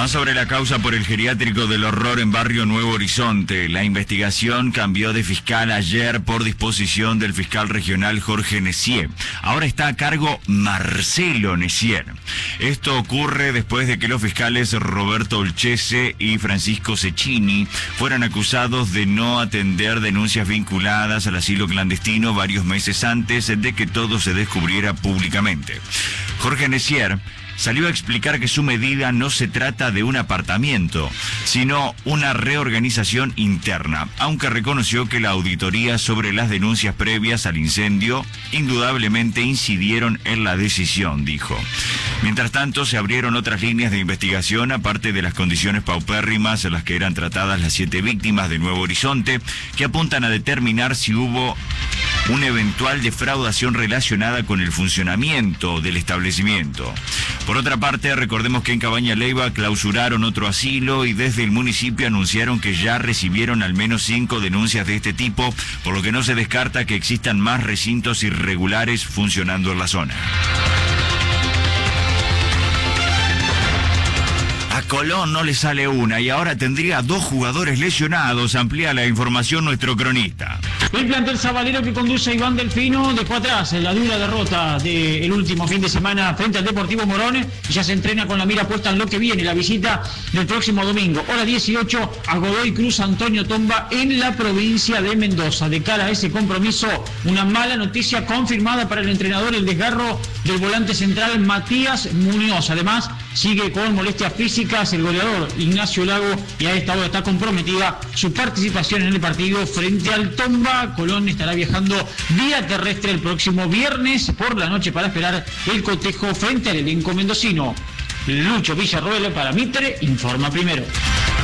Más sobre la causa por el geriátrico del horror en Barrio Nuevo Horizonte. La investigación cambió de fiscal ayer por disposición del fiscal regional Jorge Nessier. Ahora está a cargo Marcelo Nessier. Esto ocurre después de que los fiscales Roberto Olchese y Francisco Cecchini fueran acusados de no atender denuncias vinculadas al asilo clandestino varios meses antes de que todo se descubriera públicamente. Jorge Nessier salió a explicar que su medida no se trata de un apartamiento, sino una reorganización interna, aunque reconoció que la auditoría sobre las denuncias previas al incendio indudablemente incidieron en la decisión, dijo. Mientras tanto, se abrieron otras líneas de investigación, aparte de las condiciones paupérrimas en las que eran tratadas las 7 víctimas de Nuevo Horizonte, que apuntan a determinar si hubo una eventual defraudación relacionada con el funcionamiento del establecimiento. Por otra parte, recordemos que en Cabaña Leyva clausuraron otro asilo y desde el municipio anunciaron que ya recibieron al menos 5 denuncias de este tipo, por lo que no se descarta que existan más recintos irregulares funcionando en la zona. A Colón no le sale una y ahora tendría 2 jugadores lesionados. Amplía la información nuestro cronista. El plantel sabalero que conduce a Iván Delfino dejó atrás la dura derrota del último fin de semana frente al Deportivo Morón y ya se entrena con la mira puesta en lo que viene, la visita del próximo domingo, hora 18, a Godoy Cruz Antonio Tomba en la provincia de Mendoza. De cara a ese compromiso, una mala noticia confirmada para el entrenador, el desgarro del volante central Matías Muñoz. Además, sigue con molestias físicas el goleador Ignacio Lago y a esta hora está comprometida su participación en el partido frente al Tomba. Colón estará viajando vía terrestre el próximo viernes por la noche para esperar el cotejo frente al elenco mendocino. Lucho Villarroel para Mitre, informa primero.